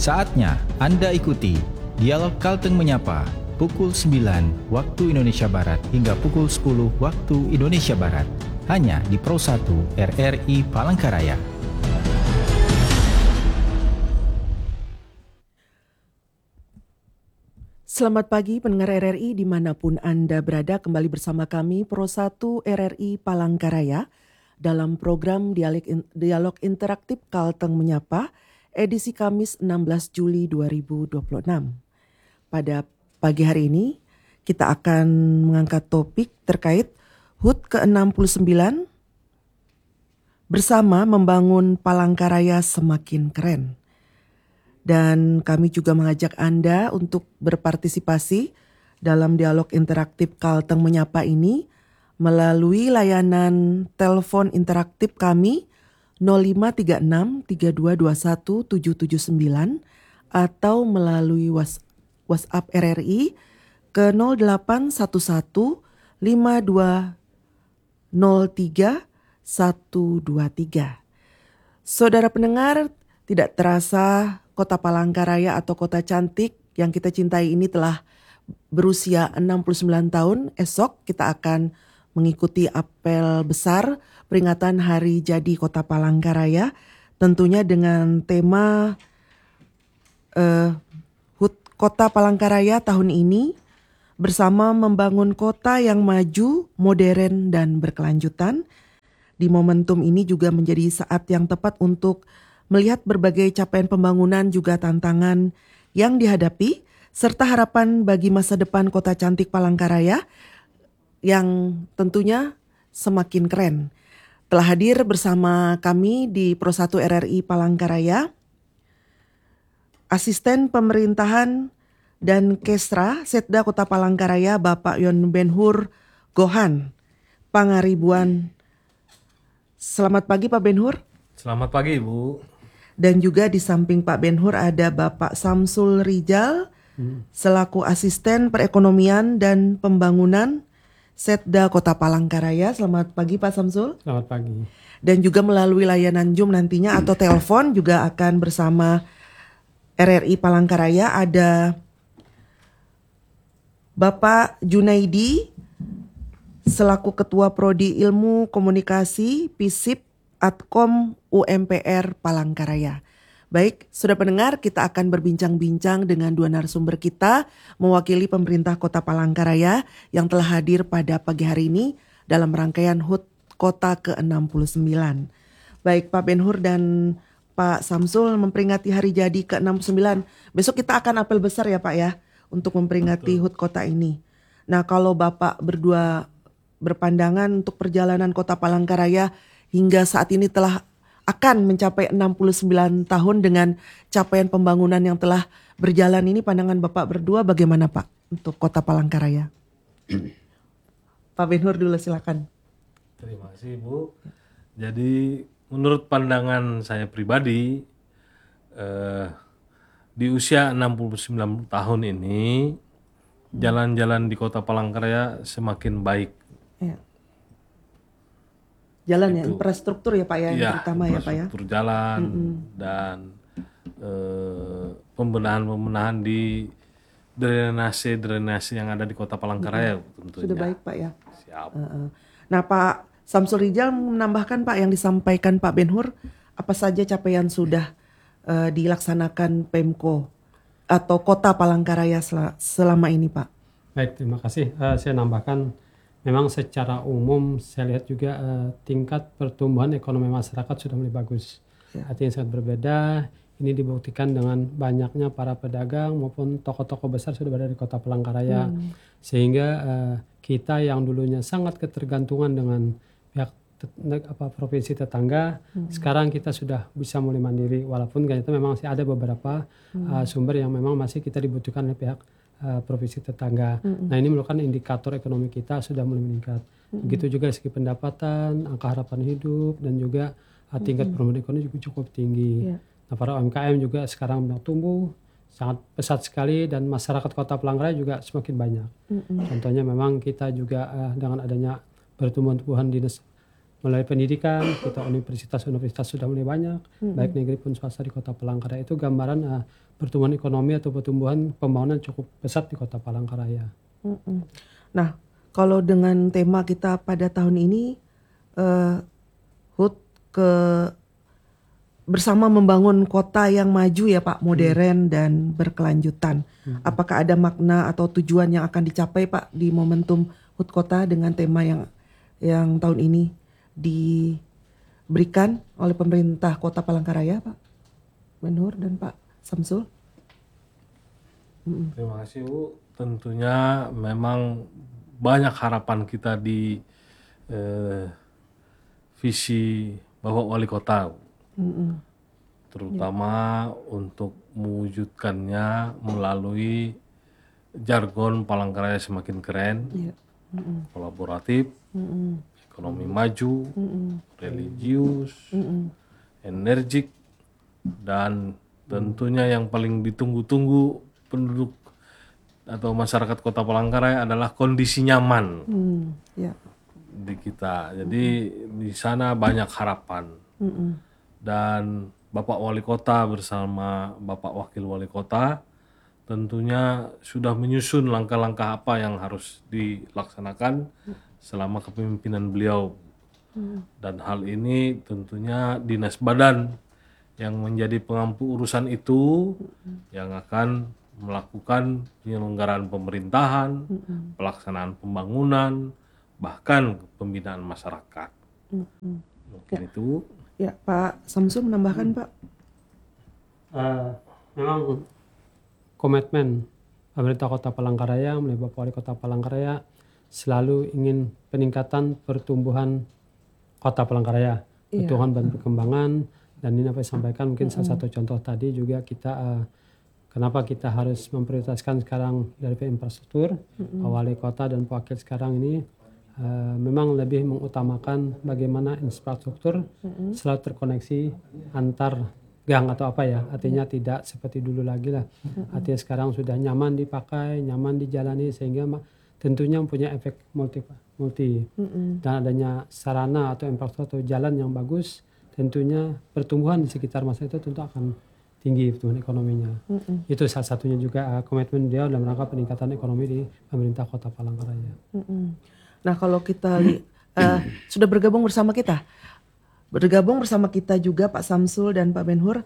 Saatnya Anda ikuti Dialog Kalteng Menyapa pukul 9 waktu Indonesia Barat hingga pukul 10 waktu Indonesia Barat. Hanya di Pro 1 RRI Palangkaraya. Selamat pagi pendengar RRI dimanapun Anda berada, kembali bersama kami Pro 1 RRI Palangkaraya dalam program Dialog Interaktif Kalteng Menyapa edisi Kamis 16 Juli 2026. Pada pagi hari ini kita akan mengangkat topik terkait HUT ke-69 bersama membangun Palangkaraya semakin keren. Dan kami juga mengajak Anda untuk berpartisipasi dalam dialog interaktif Kalteng Menyapa ini melalui layanan telepon interaktif kami 0536 3221 779 atau melalui WhatsApp RRI ke 0811 5203 123. Saudara pendengar, tidak terasa Kota Palangkaraya atau kota cantik yang kita cintai ini telah berusia 69 tahun. Esok kita akan mengikuti apel besar peringatan Hari Jadi Kota Palangkaraya, tentunya dengan tema HUT Kota Palangkaraya tahun ini bersama membangun kota yang maju, modern dan berkelanjutan. Di momentum ini juga menjadi saat yang tepat untuk melihat berbagai capaian pembangunan juga tantangan yang dihadapi serta harapan bagi masa depan kota cantik Palangkaraya yang tentunya semakin keren. Telah hadir bersama kami di Pro 1 RRI Palangkaraya Asisten Pemerintahan dan Kesra Setda Kota Palangkaraya Bapak Yon Ben-Hur Gohan Pangaribuan. Selamat pagi Pak Ben-Hur. Selamat pagi Ibu. Dan juga di samping Pak Ben-Hur ada Bapak Samsul Rijal selaku Asisten Perekonomian dan Pembangunan Setda Kota Palangkaraya. Selamat pagi Pak Samsul. Selamat pagi. Dan juga melalui layanan Zoom nantinya atau telepon juga akan bersama RRI Palangkaraya ada Bapak Junaidi selaku Ketua Prodi Ilmu Komunikasi PISIP Adkom UMPR Palangkaraya. Baik, sudah pendengar, kita akan berbincang-bincang dengan dua narasumber kita mewakili pemerintah Kota Palangkaraya yang telah hadir pada pagi hari ini dalam rangkaian HUT Kota ke-69. Baik, Pak Ben-Hur dan Pak Samsul memperingati hari jadi ke-69. Besok kita akan apel besar ya Pak ya untuk memperingati HUT Kota ini. Nah, kalau Bapak berdua berpandangan untuk perjalanan Kota Palangkaraya hingga saat ini telah akan mencapai 69 tahun dengan capaian pembangunan yang telah berjalan ini, pandangan Bapak berdua bagaimana Pak untuk Kota Palangkaraya? Pak Ben-Hur dulu silakan. Terima kasih Bu. Jadi menurut pandangan saya pribadi di usia 69 tahun ini jalan-jalan di Kota Palangkaraya semakin baik. Ya. Jalan ya, infrastruktur ya Pak ya, yang terutama ya Pak ya. Infrastruktur jalan dan pembenahan di drainase yang ada di Kota Palangkaraya tentunya. Sudah baik Pak ya. Siap. Nah Pak Samsul Rijal menambahkan Pak yang disampaikan Pak Ben-Hur, apa saja capaian sudah dilaksanakan Pemko atau Kota Palangkaraya selama ini Pak? Baik, terima kasih. Saya nambahkan memang secara umum saya lihat juga tingkat pertumbuhan ekonomi masyarakat sudah mulai bagus. Artinya sangat berbeda. Ini dibuktikan dengan banyaknya para pedagang maupun tokoh-tokoh besar sudah berada di Kota Palangkaraya. Sehingga kita yang dulunya sangat ketergantungan dengan pihak provinsi tetangga, sekarang kita sudah bisa mulai mandiri. Walaupun ternyata memang masih ada beberapa sumber yang memang masih kita dibutuhkan oleh pihak provinsi tetangga. Nah ini merupakan indikator ekonomi kita sudah mulai meningkat. Begitu juga segi pendapatan, angka harapan hidup dan juga tingkat pertumbuhan ekonomi juga cukup tinggi. Nah para UMKM juga sekarang tumbuh sangat pesat sekali dan masyarakat Kota Palangkaraya juga semakin banyak. Contohnya memang kita juga dengan adanya pertumbuhan dinas melalui pendidikan, kita universitas sudah mulai banyak, baik negeri pun swasta di Kota Palangkaraya. Itu gambaran pertumbuhan ekonomi atau pertumbuhan pembangunan cukup pesat di Kota Palangkaraya. Nah, kalau dengan tema kita pada tahun ini HUT bersama membangun kota yang maju ya Pak, modern dan berkelanjutan. Apakah ada makna atau tujuan yang akan dicapai Pak di momentum HUT Kota dengan tema yang tahun ini diberikan oleh pemerintah Kota Palangkaraya Pak Benhur dan Pak Samsul? Terima kasih Bu. Tentunya memang banyak harapan kita di visi Bapak Wali Kota, terutama untuk mewujudkannya melalui jargon Palangkaraya semakin keren, kolaboratif, ekonomi maju, religius, energik, dan tentunya yang paling ditunggu-tunggu penduduk atau masyarakat Kota Palangkaraya adalah kondisi nyaman di kita. Jadi di sana banyak harapan. Dan Bapak Wali Kota bersama Bapak Wakil Wali Kota tentunya sudah menyusun langkah-langkah apa yang harus dilaksanakan selama kepemimpinan beliau. Dan hal ini tentunya Dinas Badan yang menjadi pengampu urusan itu yang akan melakukan penyelenggaraan pemerintahan, pelaksanaan pembangunan, bahkan pembinaan masyarakat. Mungkin itu. Ya, Pak Samsul menambahkan Pak. Memang komitmen pemerintah Kota Palangkaraya melalui Bapak Wali Kota Palangkaraya selalu ingin peningkatan pertumbuhan Kota Palangkaraya, pertumbuhan dan perkembangan. Dan ini apa yang disampaikan mungkin salah satu contoh tadi juga kita kenapa kita harus memprioritaskan sekarang dari infrastruktur. Pak Wali Kota dan Pak Wakil sekarang ini memang lebih mengutamakan bagaimana infrastruktur selalu terkoneksi antar gang atau apa ya, artinya tidak seperti dulu lagi lah. Artinya sekarang sudah nyaman dipakai, nyaman dijalani, sehingga tentunya mempunyai efek multi. Dan adanya sarana atau infrastruktur atau jalan yang bagus, tentunya pertumbuhan di sekitar masa itu tentu akan tinggi pertumbuhan ekonominya. Itu salah satunya juga komitmen dia dalam rangka peningkatan ekonomi di pemerintah Kota Palangkaraya. Nah, kalau kita sudah bergabung bersama kita juga Pak Samsul dan Pak Benhur,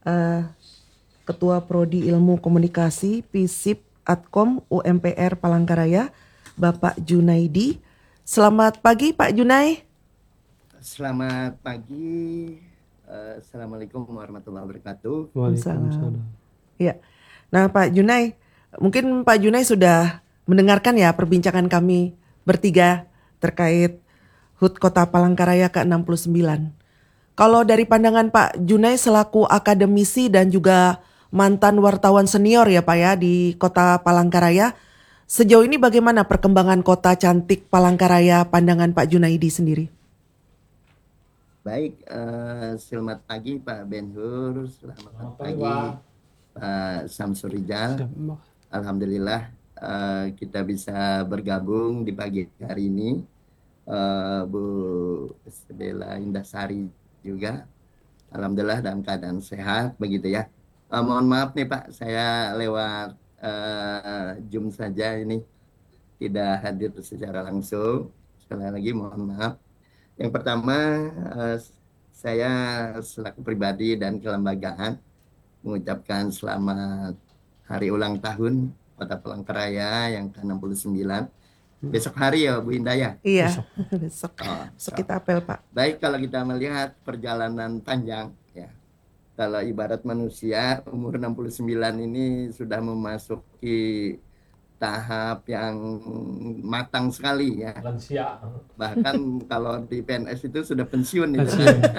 Ketua Prodi Ilmu Komunikasi PISIP Atkom UMPR Palangkaraya, Bapak Junaidi. Selamat pagi Pak Junai. Selamat pagi. Assalamualaikum warahmatullahi wabarakatuh. Waalaikumsalam. Ya. Nah, Pak Junai, mungkin Pak Junai sudah mendengarkan ya perbincangan kami bertiga terkait HUT Kota Palangkaraya ke-69. Kalau dari pandangan Pak Junai selaku akademisi dan juga mantan wartawan senior ya Pak ya di Kota Palangkaraya, sejauh ini bagaimana perkembangan kota cantik Palangkaraya pandangan Pak Junaidi sendiri? Baik, selamat pagi Pak Benhur, selamat pagi Pak Samsul Rijal. Alhamdulillah kita bisa bergabung di pagi hari ini. Bu Stella Indasari juga, alhamdulillah dalam keadaan sehat begitu ya. Mohon maaf nih Pak, saya lewat Zoom saja ini, tidak hadir secara langsung. Sekali lagi mohon maaf. Yang pertama, saya selaku pribadi dan kelembagaan mengucapkan selamat hari ulang tahun Kota Palangkaraya yang ke-69. Besok hari ya Bu Indah ya? Iya, besok kita apel Pak. Baik, kalau kita melihat perjalanan panjang ya. Kalau ibarat manusia umur 69 ini sudah memasuki tahap yang matang sekali ya. Lansia. Bahkan kalau di PNS itu sudah pensiun itu.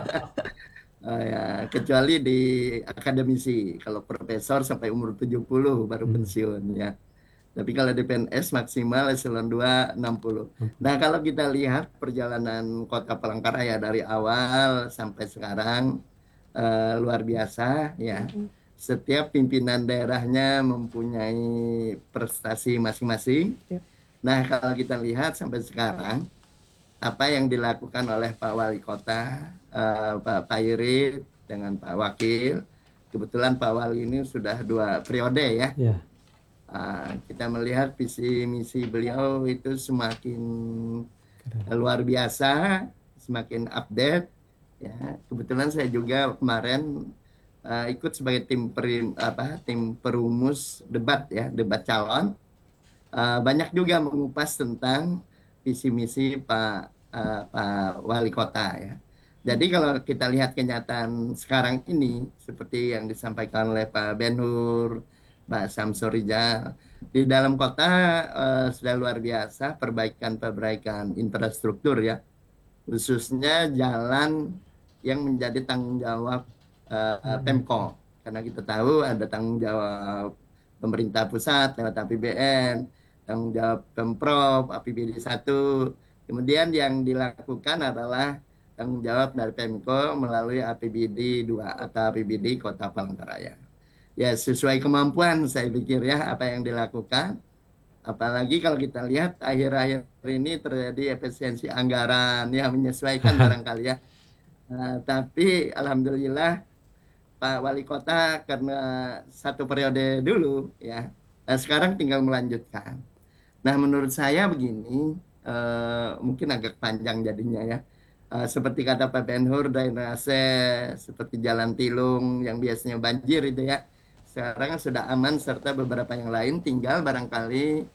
Ya, kecuali di akademisi, kalau profesor sampai umur 70 baru pensiun ya. Tapi kalau di PNS maksimal eselon 2 60. Nah, kalau kita lihat perjalanan Kota Palangkaraya dari awal sampai sekarang luar biasa ya. Setiap pimpinan daerahnya mempunyai prestasi masing-masing. Nah, kalau kita lihat sampai sekarang apa yang dilakukan oleh Pak Wali Kota, Pak Irit dengan Pak Wakil. Kebetulan Pak Wali ini sudah 2 periode ya. Ya. Kita melihat visi misi beliau itu semakin luar biasa, semakin update. Ya, kebetulan saya juga kemarin ikut sebagai tim perumus debat ya, debat calon. Banyak juga mengupas tentang visi misi Pak Wali Kota ya. Jadi kalau kita lihat kenyataan sekarang ini seperti yang disampaikan oleh Pak Ben-Hur, Pak Samsur Rijal, di dalam kota sudah luar biasa perbaikan infrastruktur ya, khususnya jalan yang menjadi tanggung jawab Pemko, karena kita tahu ada tanggung jawab pemerintah pusat lewat APBN, tanggung jawab Pemprov APBD 1, kemudian yang dilakukan adalah tanggung jawab dari Pemko melalui APBD 2 atau APBD Kota Palangkaraya. Ya sesuai kemampuan saya pikir ya apa yang dilakukan. Apalagi kalau kita lihat akhir-akhir ini terjadi efisiensi anggaran ya, menyesuaikan barangkali ya. Tapi alhamdulillah Pak Wali Kota karena 1 periode dulu ya, sekarang tinggal melanjutkan. Nah menurut saya begini, mungkin agak panjang jadinya ya. Seperti kata Pak Ben-Hur, drainase seperti Jalan Tilung yang biasanya banjir itu ya, sekarang sudah aman, serta beberapa yang lain tinggal barangkali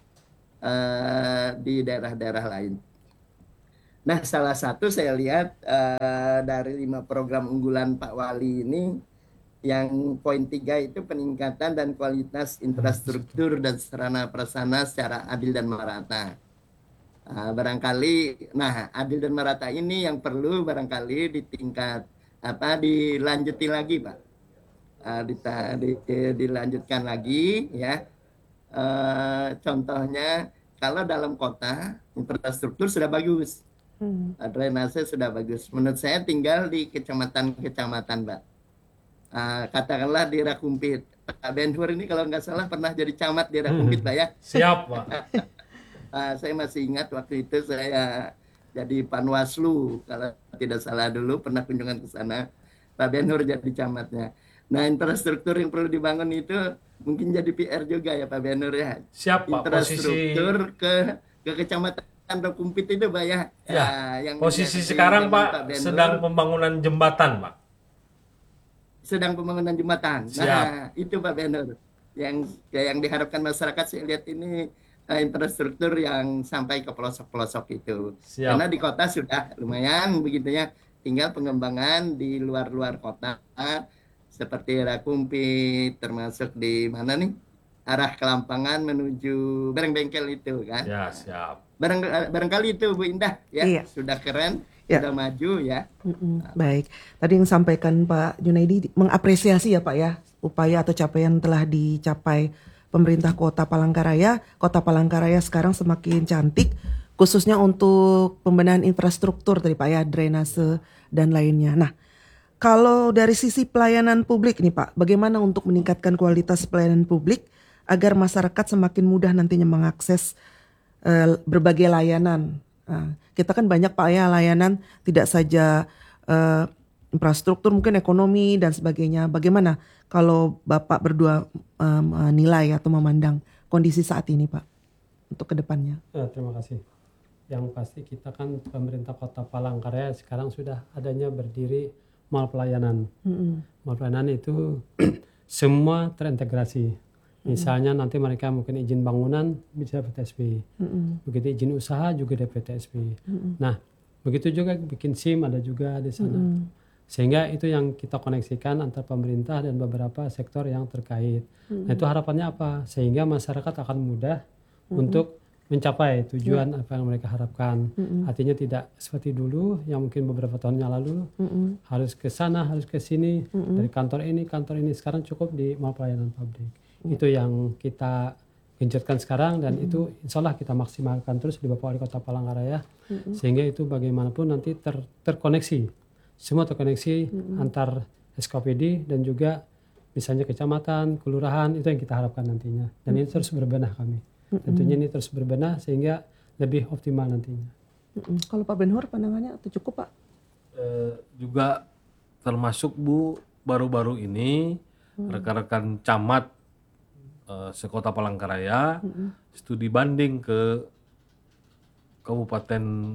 di daerah-daerah lain. Nah salah satu saya lihat dari 5 program unggulan Pak Wali ini, yang poin 3 itu peningkatan dan kualitas infrastruktur dan sarana prasarana secara adil dan merata. Barangkali, adil dan merata ini yang perlu barangkali dilanjuti lagi Pak, dilanjutkan lagi ya. Contohnya kalau dalam kota infrastruktur sudah bagus, drainase sudah bagus, menurut saya tinggal di kecamatan-kecamatan Pak. Katakanlah di Rakumpit, Pak Ben-Hur ini kalau nggak salah pernah jadi camat di Rakumpit Pak ya. Siap Pak. Saya masih ingat waktu itu saya jadi Panwaslu, kalau tidak salah dulu pernah kunjungan ke sana, Pak Ben-Hur jadi camatnya. Nah infrastruktur yang perlu dibangun itu mungkin jadi PR juga ya Pak Ben-Hur ya. Siap Pak. Infrastruktur ke kecamatan Rakumpit itu Pak ya. Yang posisi sekarang Pak sedang pembangunan jembatan Pak. Sedang pembangunan jembatan. Siap. Nah itu Pak Ben-Hur yang diharapkan masyarakat, saya lihat ini infrastruktur yang sampai ke pelosok-pelosok itu. Siap. Karena di kota sudah lumayan begitu ya, tinggal pengembangan di luar-luar kota seperti Rakumpit, termasuk di mana nih, arah Kelampangan menuju Bengkel itu kan. Ya siap. Barangkali itu Bu Indah ya. Iya. Sudah keren, Ya. sudah maju ya. Baik, tadi yang sampaikan Pak Junaidi mengapresiasi ya Pak ya, upaya atau capaian telah dicapai pemerintah Kota Palangkaraya. Kota Palangkaraya sekarang semakin cantik, khususnya untuk pembenahan infrastruktur tadi Pak ya, drainase dan lainnya. Nah, kalau dari sisi pelayanan publik nih Pak, bagaimana untuk meningkatkan kualitas pelayanan publik agar masyarakat semakin mudah nantinya mengakses berbagai layanan. Nah, kita kan banyak Pak ya layanan, tidak saja infrastruktur, mungkin ekonomi dan sebagainya. Bagaimana kalau Bapak berdua menilai atau memandang kondisi saat ini Pak untuk kedepannya? Terima kasih. Yang pasti kita kan pemerintah Kota Palangkaraya sekarang sudah adanya berdiri mal pelayanan. Mal pelayanan itu semua terintegrasi. Misalnya nanti mereka mungkin izin bangunan bisa PTSP. Begitu izin usaha juga ada PTSP. Nah, begitu juga bikin SIM ada juga di sana. Sehingga itu yang kita koneksikan antar pemerintah dan beberapa sektor yang terkait. Nah, itu harapannya apa? Sehingga masyarakat akan mudah untuk mencapai tujuan apa yang mereka harapkan. Artinya tidak seperti dulu yang mungkin beberapa tahun yang lalu harus ke sana, harus ke sini, dari kantor ini, sekarang cukup di mal pelayanan publik. Itu yang kita genjotkan sekarang dan itu insya Allah kita maksimalkan terus di Bapak Wali Kota Palangkaraya sehingga itu bagaimanapun nanti terkoneksi, semua terkoneksi antar SKPD dan juga misalnya kecamatan, kelurahan, itu yang kita harapkan nantinya dan ini terus berbenah kami. Tentunya ini terus berbenah sehingga lebih optimal nantinya. Kalau Pak Ben-Hur pandangannya itu cukup Pak? Juga termasuk Bu, baru-baru ini rekan-rekan camat sekota Palangkaraya studi banding ke kabupaten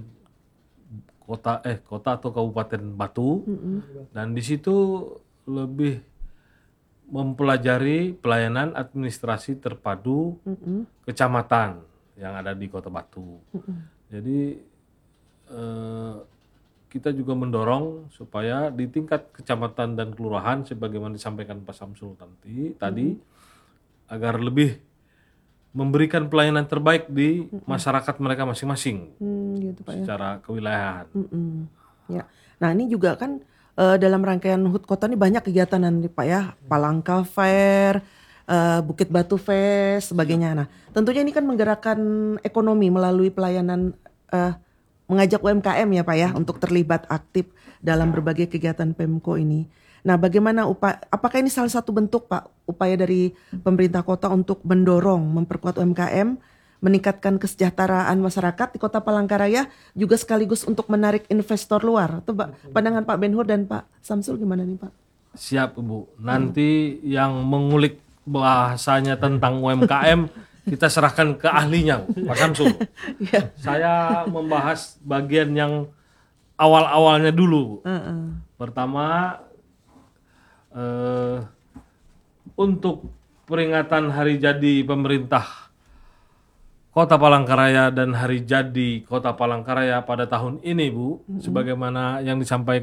kota atau kabupaten Batu, dan di situ lebih mempelajari pelayanan administrasi terpadu kecamatan yang ada di Kota Batu. Jadi kita juga mendorong supaya di tingkat kecamatan dan kelurahan sebagaimana disampaikan Pak Samsul tadi agar lebih memberikan pelayanan terbaik di masyarakat mereka masing-masing Gitu Pak ya. secara kewilayahan. Ya. Nah ini juga kan dalam rangkaian HUT Kota ini banyak kegiatan nanti Pak ya, Palangka Fair, Bukit Batu Fest, sebagainya. Nah tentunya ini kan menggerakkan ekonomi melalui pelayanan, mengajak UMKM ya Pak ya untuk terlibat aktif dalam berbagai kegiatan Pemko ini. Nah bagaimana apakah ini salah satu bentuk Pak upaya dari pemerintah kota untuk mendorong, memperkuat UMKM, meningkatkan kesejahteraan masyarakat di Kota Palangkaraya, juga sekaligus untuk menarik investor luar? Atau pandangan Pak Ben-Hur dan Pak Samsul gimana nih Pak? Siap Bu, nanti yang mengulik bahasanya tentang UMKM kita serahkan ke ahlinya Pak Samsul. Saya membahas bagian yang awal-awalnya dulu. Pertama, untuk peringatan hari jadi pemerintah Kota Palangkaraya dan hari jadi Kota Palangkaraya pada tahun ini Bu, sebagaimana yang disampaikan